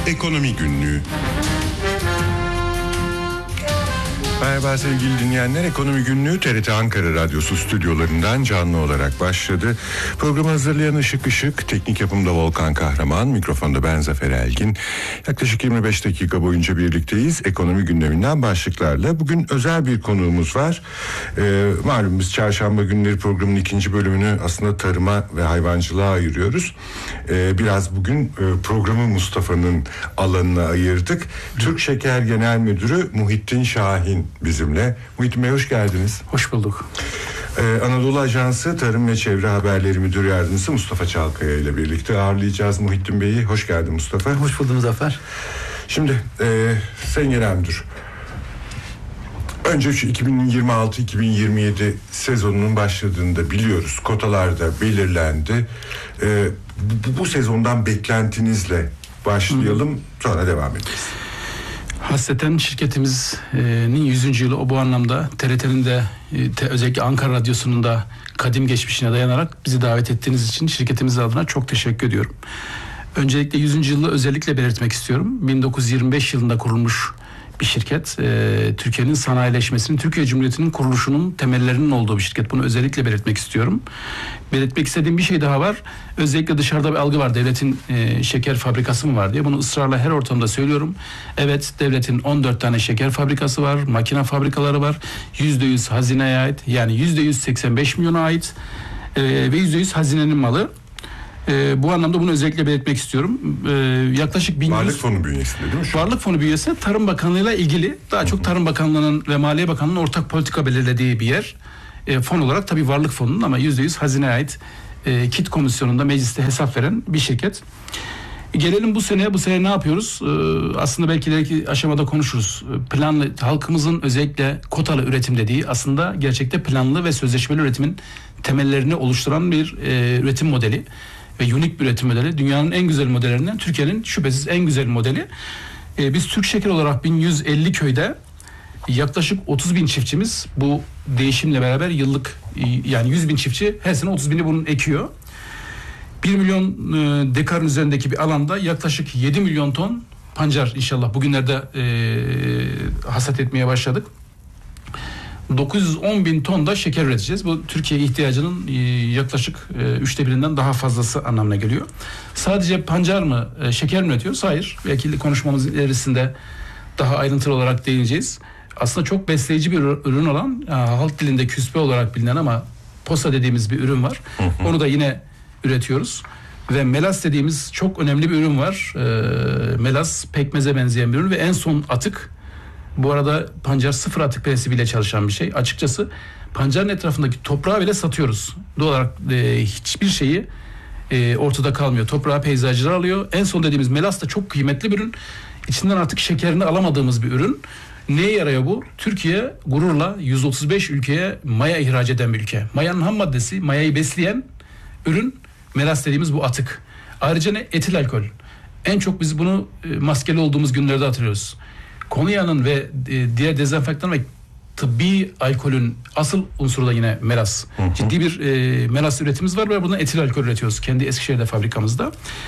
Ekonomi Günlüğü. Merhaba sevgili dinleyenler. Ekonomi Günlüğü TRT Ankara Radyosu stüdyolarından canlı olarak başladı. Programı hazırlayan Işık, teknik yapımda Volkan Kahraman, mikrofonda ben Zafer Elgin. Yaklaşık 25 dakika boyunca birlikteyiz. Ekonomi gündeminden başlıklarla. Bugün özel bir konuğumuz var. Malum biz çarşamba günleri programın ikinci bölümünü aslında tarıma ve hayvancılığa ayırıyoruz. Biraz bugün programı Mustafa'nın alanına ayırdık. Türk Şeker Genel Müdürü Muhittin Şahin bizimle. Muhittin Bey hoş geldiniz. Hoş bulduk. Anadolu Ajansı Tarım ve Çevre Haberleri Müdür Yardımcısı Mustafa Çalkaya ile birlikte ağırlayacağız Muhittin Bey'i. Hoş geldin Mustafa. Hoş buldum Zafer. Şimdi Sayın Genel Müdür, önce şu 2026-2027 sezonunun başladığında biliyoruz, kotalar da belirlendi. Bu sezondan beklentinizle başlayalım, sonra devam ederiz. Hasreten şirketimizin 100. yılı bu anlamda TRT'nin de özellikle Ankara Radyosu'nun da kadim geçmişine dayanarak bizi davet ettiğiniz için şirketimiz adına çok teşekkür ediyorum. Öncelikle 100. yılı özellikle belirtmek istiyorum. 1925 yılında kurulmuş bir şirket. Türkiye'nin sanayileşmesinin, Türkiye Cumhuriyeti'nin kuruluşunun temellerinin olduğu bir şirket. Bunu özellikle belirtmek istiyorum. Belirtmek istediğim bir şey daha var. Özellikle dışarıda bir algı var. Devletin şeker fabrikası mı var diye. Bunu ısrarla her ortamda söylüyorum. Evet, devletin 14 tane şeker fabrikası var. Makine fabrikaları var. %100 hazineye ait. Yani %100 85 milyona ait. Ve %100 hazinenin malı. Bu anlamda bunu özellikle belirtmek istiyorum. Yaklaşık 1100... Varlık Fonu bünyesinde değil mi? Varlık Fonu bünyesinde Tarım Bakanlığı'yla ilgili daha çok Tarım Bakanlığı'nın ve Maliye Bakanlığı'nın ortak politika belirlediği bir yer. Fon olarak tabii Varlık Fonu'nun ama %100 hazineye ait KİT komisyonunda mecliste hesap veren bir şirket. Gelelim bu sene ne yapıyoruz? Aslında belki ileriki aşamada konuşuruz. Planlı, halkımızın özellikle kotalı üretim dediği aslında gerçekte planlı ve sözleşmeli üretimin temellerini oluşturan bir üretim modeli. Ve unik bir üretim modeli. Dünyanın en güzel modellerinden, Türkiye'nin şüphesiz en güzel modeli. Biz Türk Şeker olarak 1150 köyde yaklaşık 30 bin çiftçimiz bu değişimle beraber yıllık yani 100 bin çiftçi her sene 30 bini bunun ekiyor. 1 milyon dekarın üzerindeki bir alanda yaklaşık 7 milyon ton pancar inşallah bugünlerde hasat etmeye başladık. 910 bin ton da şeker üreteceğiz. Bu Türkiye ihtiyacının yaklaşık 1/3'ünden daha fazlası anlamına geliyor. Sadece pancar mı, şeker mi üretiyoruz? Hayır. Belki konuşmamızın ilerisinde daha ayrıntılı olarak değineceğiz. Aslında çok besleyici bir ürün olan, halk dilinde küspe olarak bilinen ama posa dediğimiz bir ürün var. Onu da yine üretiyoruz. Ve melas dediğimiz çok önemli bir ürün var. Melas pekmeze benzeyen bir ürün ve en son atık. Bu arada pancar sıfır atık prensibiyle çalışan bir şey. Açıkçası pancarın etrafındaki toprağı bile satıyoruz. Doğal olarak hiçbir şeyi ortada kalmıyor. Toprağı peyzajcılar alıyor. En son dediğimiz melas da çok kıymetli bir ürün. İçinden artık şekerini alamadığımız bir ürün. Neye yarıyor bu? Türkiye gururla 135 ülkeye maya ihraç eden bir ülke. Mayanın ham maddesi, mayayı besleyen ürün melas dediğimiz bu atık. Ayrıca ne? Etil alkol. En çok biz bunu maskeli olduğumuz günlerde hatırlıyoruz. Konya'nın ve diğer dezenfektan ve tıbbi alkolün asıl unsuru da yine melas. Ciddi bir melas üretimimiz var ve buradan etil alkol üretiyoruz. Kendi Eskişehir'de fabrikamızda.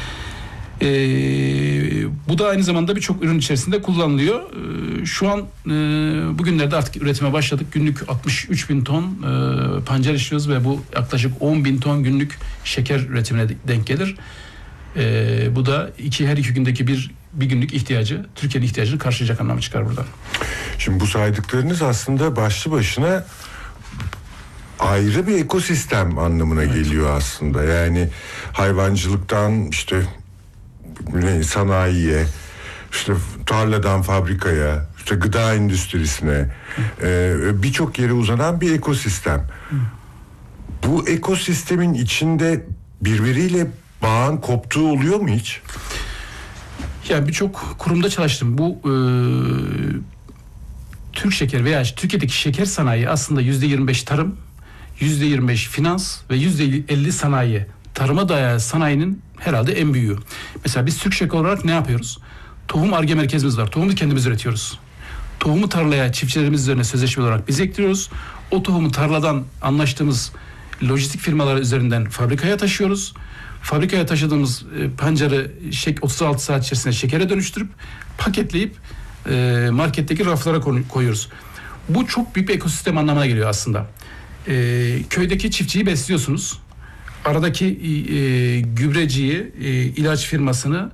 Bu da aynı zamanda birçok ürün içerisinde kullanılıyor. Şu an bugünlerde artık üretime başladık. Günlük 63 bin ton pancar işliyoruz ve bu yaklaşık 10 bin ton günlük şeker üretimine denk gelir. Bu da her iki gündeki bir günlük ihtiyacı, Türkiye'nin ihtiyacını karşılayacak anlamı çıkar buradan. Şimdi bu saydıklarınız aslında başlı başına ayrı bir ekosistem anlamına geliyor aslında. Yani hayvancılıktan işte sanayiye, işte tarladan fabrikaya, işte gıda endüstrisine, birçok yere uzanan bir ekosistem. Bu ekosistemin içinde birbiriyle bağın koptuğu oluyor mu hiç? Yani birçok kurumda çalıştım. Bu Türk Şeker veya Türkiye'deki şeker sanayi aslında %25 tarım, %25 finans ve %50 sanayi. Tarıma dayalı sanayinin herhalde en büyüğü. Mesela biz Türk Şeker olarak ne yapıyoruz? Tohum Ar-Ge merkezimiz var. Tohumu kendimiz üretiyoruz. Tohumu tarlaya çiftçilerimiz üzerine sözleşme olarak biz ekliyoruz. O tohumu tarladan anlaştığımız lojistik firmalar üzerinden fabrikaya taşıyoruz. fabrikaya taşıdığımız pancarı 36 saat içerisinde şekere dönüştürüp paketleyip marketteki raflara koyuyoruz. Bu çok büyük bir ekosistem anlamına geliyor aslında. Köydeki çiftçiyi besliyorsunuz. Aradaki gübreciyi, ilaç firmasını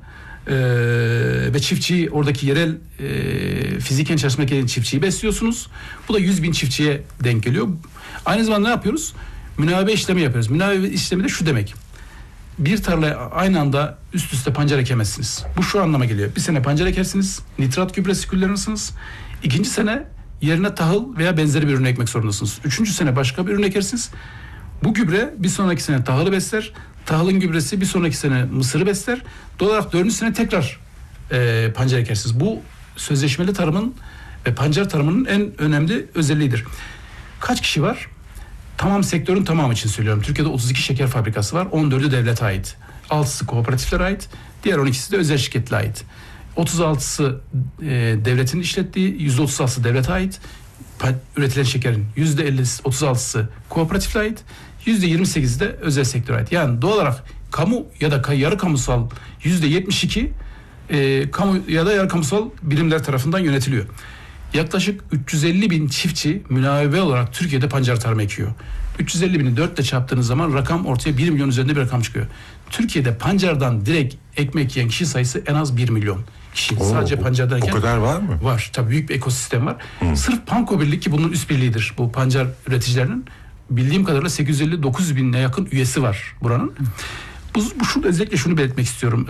ve çiftçiyi, oradaki yerel fiziken çalışmak eden çiftçiyi besliyorsunuz. Bu da 100.000 çiftçiye denk geliyor. Aynı zamanda ne yapıyoruz? Münavebe işlemi yapıyoruz. Münavebe işlemi de şu demek: bir tarlaya aynı anda üst üste pancar ekemezsiniz. Bu şu anlama geliyor: bir sene pancar ekersiniz, nitrat gübresi kullanırsınız. İkinci sene yerine tahıl veya benzeri bir ürün ekmek zorundasınız. Üçüncü sene başka bir ürün ekersiniz. Bu gübre bir sonraki sene tahılı besler. Tahılın gübresi bir sonraki sene mısırı besler. Doğal olarak dördüncü sene tekrar pancar ekersiniz. Bu sözleşmeli tarımın ve pancar tarımının en önemli özelliğidir. Kaç kişi var? Tamam, sektörün tamamı için söylüyorum. Türkiye'de 32 şeker fabrikası var. 14'ü devlete ait. 6'sı kooperatiflere ait. Diğer 12'si de özel şirketlere ait. 36'sı devletin işlettiği, %36'sı devlete ait. Üretilen şekerin %36'sı kooperatifle ait. %28'i de özel sektöre ait. Yani doğal olarak kamu ya da yarı kamusal %72 kamu ya da yarı kamusal birimler tarafından yönetiliyor. Yaklaşık 350.000 çiftçi münavebe olarak Türkiye'de pancar tarımı ekiyor. 350.000'i 4 ile çarptığınız zaman rakam ortaya 1 milyon üzerinde bir rakam çıkıyor. Türkiye'de pancardan direkt ekmek yiyen kişi sayısı en az 1 milyon kişi. Sadece pancardan eken. O kadar var mı? Var. Tabii büyük bir ekosistem var. Sırf Panko Birliği, ki bunun üst birliğidir bu pancar üreticilerinin, bildiğim kadarıyla 850-900 bin'e yakın üyesi var buranın. Özellikle şunu belirtmek istiyorum.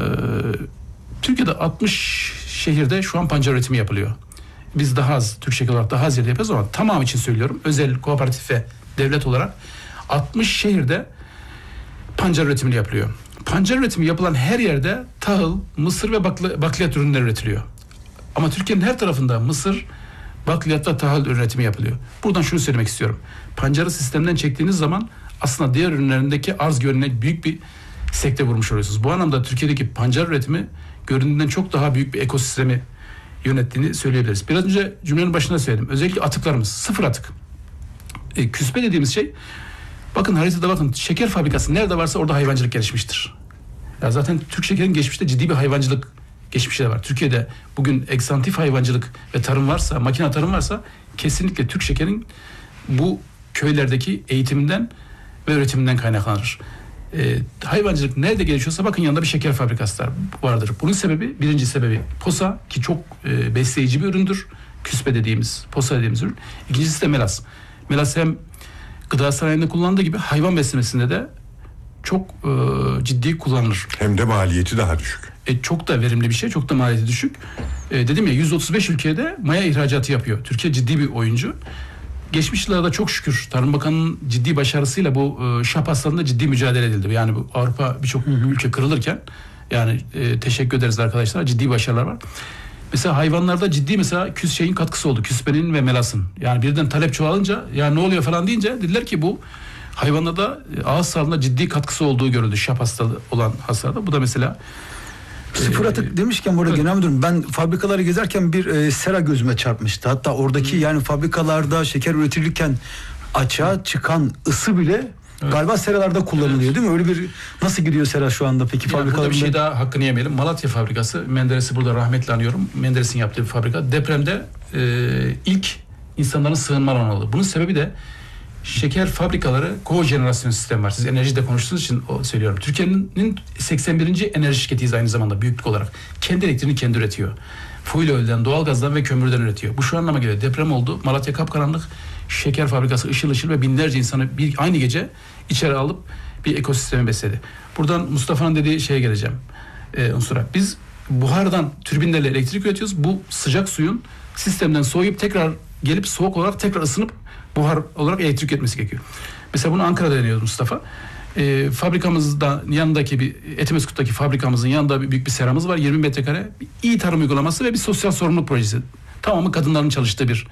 Türkiye'de 60 şehirde şu an pancar üretimi yapılıyor. Biz daha az, Türk Şeker olarak daha az yerde yapıyoruz ama tamamı için söylüyorum. Özel, kooperatif ve devlet olarak 60 şehirde pancar üretimi yapılıyor. Pancar üretimi yapılan her yerde tahıl, mısır ve bakliyat ürünleri üretiliyor. Ama Türkiye'nin her tarafında mısır, bakliyat ve tahıl üretimi yapılıyor. Buradan şunu söylemek istiyorum: pancarı sistemden çektiğiniz zaman aslında diğer ürünlerindeki arz güvenliğine büyük bir sekte vurmuş oluyorsunuz. Bu anlamda Türkiye'deki pancar üretimi göründüğünden çok daha büyük bir ekosistemi yönettiğini söyleyebiliriz. Biraz önce cümlenin başında söyledim. Özellikle atıklarımız, sıfır atık. Küspe dediğimiz şey, bakın haritada bakın, şeker fabrikası nerede varsa orada hayvancılık gelişmiştir. Ya zaten Türk Şeker'in geçmişte ciddi bir hayvancılık geçmişi de var. Türkiye'de bugün eksantif hayvancılık ve tarım varsa, makine tarım varsa, kesinlikle Türk Şeker'in bu köylerdeki eğitiminden ve üretiminden kaynaklanır. Hayvancılık nerede gelişiyorsa bakın yanında bir şeker fabrikası vardır. Bunun sebebi, birinci sebebi posa, ki çok besleyici bir üründür. Küspe dediğimiz, posa dediğimiz ürün. İkincisi de melas. Melas hem gıda sanayinde kullanıldığı gibi hayvan beslemesinde de çok ciddi kullanılır. Hem de maliyeti daha düşük. Çok da verimli bir şey, çok da maliyeti düşük. Dedim ya, 135 ülkede maya ihracatı yapıyor. Türkiye ciddi bir oyuncu. Geçmiş yıllarda çok şükür Tarım Bakanı'nın ciddi başarısıyla bu şap hastalığında ciddi mücadele edildi. Yani bu Avrupa birçok ülke kırılırken, yani teşekkür ederiz arkadaşlar, ciddi başarılar var. Mesela hayvanlarda ciddi mesela şeyin katkısı oldu. Küspenin ve melasın. Yani birden talep çoğalınca, ya ne oluyor falan deyince dediler ki bu hayvanlarda ağız sağlığında ciddi katkısı olduğu görüldü. Şap hastalığı olan hastalarda. Bu da mesela sıfır atık demişken burada genel müdürüm, ben fabrikaları gezerken bir sera gözüme çarpmıştı. Hatta oradaki yani fabrikalarda şeker üretilirken açığa çıkan ısı bile galiba seralarda kullanılıyor, değil mi? Öyle bir, nasıl gidiyor sera şu anda peki fabrikalarda? Burada bir şey daha hakkını yemeyelim. Malatya fabrikası, Menderes'i burada rahmetle anıyorum. Menderes'in yaptığı bir fabrika. Depremde ilk insanların sığınma alanı oldu. Bunun sebebi de şeker fabrikaları kojenerasyon sistemi var. Siz enerjide konuştuğunuz için söylüyorum. Türkiye'nin 81. enerji şirketiyiz aynı zamanda büyüklük olarak. Kendi elektriğini kendi üretiyor. Fuel oil'den, doğalgazdan ve kömürden üretiyor. Bu şu anlama geliyor: deprem oldu, Malatya kapkaranlık, şeker fabrikası ışıl ışıl ve binlerce insanı aynı gece içeri alıp bir ekosistemi besledi. Buradan Mustafa'nın dediği şeye geleceğim. Unsura. Biz buhardan, türbinlerle elektrik üretiyoruz. Bu sıcak suyun sistemden soğuyup tekrar gelip soğuk olarak tekrar ısınıp buhar olarak elektrik üretmesi gerekiyor. Mesela bunu Ankara'da deniyordu Mustafa. Fabrikamızda yanındaki bir Etimeskut'taki fabrikamızın yanında büyük bir seramız var. 20 metrekare. İyi tarım uygulaması ve bir sosyal sorumluluk projesi. Tamamı kadınların çalıştığı bir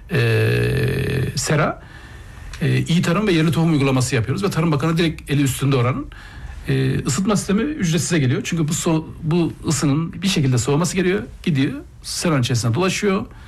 sera. İyi tarım ve yerli tohum uygulaması yapıyoruz ve Tarım Bakanı direkt eli üstünde oranın. Isıtma sistemi ücretsize geliyor. Çünkü bu ısının bir şekilde soğuması geliyor. Gidiyor, seranın içerisine dolaşıyor.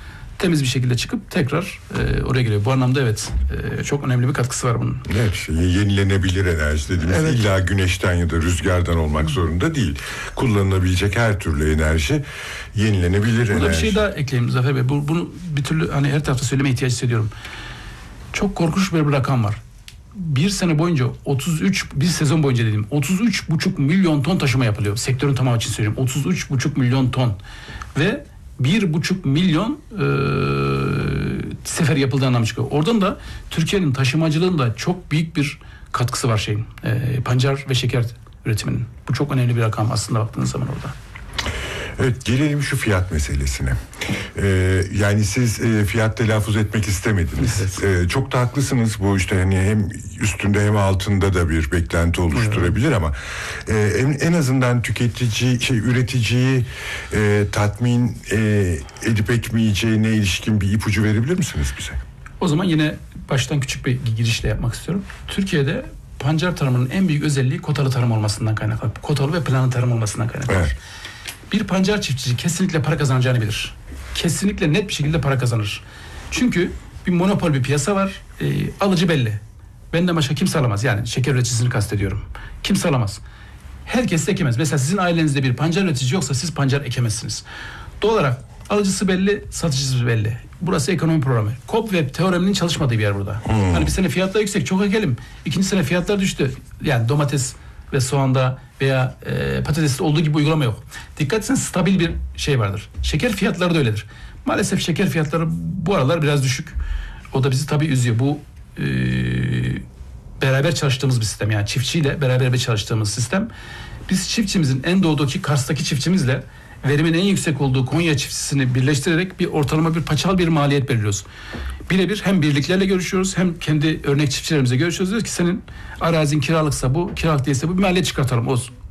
temiz bir şekilde çıkıp tekrar oraya geliyor. Bu anlamda evet çok önemli bir katkısı var bunun. Evet, yenilenebilir enerji dediğimiz illa güneşten ya da rüzgardan olmak zorunda değil. Kullanılabilecek her türlü enerji yenilenebilir enerji. Burada bir şey daha ekleyeyim Zafer Bey. Bunu bir türlü hani her tarafta söyleme ihtiyaç hissediyorum. Çok korkunç bir rakam var. Bir sene boyunca bir sezon boyunca dedim 33,5 milyon ton taşıma yapılıyor. Sektörün tamamı için söylüyorum. 33,5 milyon ton ve 1,5 milyon sefer yapıldığı anlamı çıkıyor. Oradan da Türkiye'nin taşımacılığında çok büyük bir katkısı var pancar ve şeker üretiminin. Bu çok önemli bir rakam aslında baktığınız zaman orada. Evet, gelelim şu fiyat meselesine. Yani siz fiyat telaffuz etmek istemediniz. Evet. Çok da haklısınız. Bu işte hani hem üstünde hem altında da bir beklenti oluşturabilir ama en azından üreticiyi tatmin edip etmeyeceğine ilişkin bir ipucu verebilir misiniz bize? O zaman yine baştan küçük bir girişle yapmak istiyorum. Türkiye'de pancar tarımının en büyük özelliği kotalı tarım olmasından kaynaklı. Kotalı ve planlı tarım olmasından kaynaklı. Evet. Bir pancar çiftçisi kesinlikle para kazanacağını bilir. Kesinlikle net bir şekilde para kazanır. Çünkü bir monopol bir piyasa var. Alıcı belli. Benden başka kimse alamaz. Yani şeker üreticisini kastediyorum. Kimse alamaz. Herkes de ekemez. Mesela sizin ailenizde bir pancar üreticisi yoksa siz pancar ekemezsiniz. Doğal olarak alıcısı belli, satıcısı belli. Burası ekonomi programı. Cobweb teoreminin çalışmadığı bir yer burada. Hani bir sene fiyatlar yüksek, çok ekelim. İkinci sene fiyatlar düştü. Yani domates ve soğanda veya patateste olduğu gibi uygulama yok. Dikkat etseniz stabil bir şey vardır. Şeker fiyatları da öyledir. Maalesef şeker fiyatları bu aralar biraz düşük. O da bizi tabii üzüyor. Bu beraber çalıştığımız bir sistem. Yani çiftçiyle beraber çalıştığımız sistem. Biz çiftçimizin en doğudaki Kars'taki çiftçimizle verimin en yüksek olduğu Konya çiftçisini birleştirerek bir ortalama bir paçal bir maliyet belirliyoruz. Birebir hem birliklerle görüşüyoruz hem kendi örnek çiftçilerimize görüşüyoruz. Diyoruz ki senin arazin kiralıksa bu, kiralık değilse bu bir maliyet çıkartalım olsun.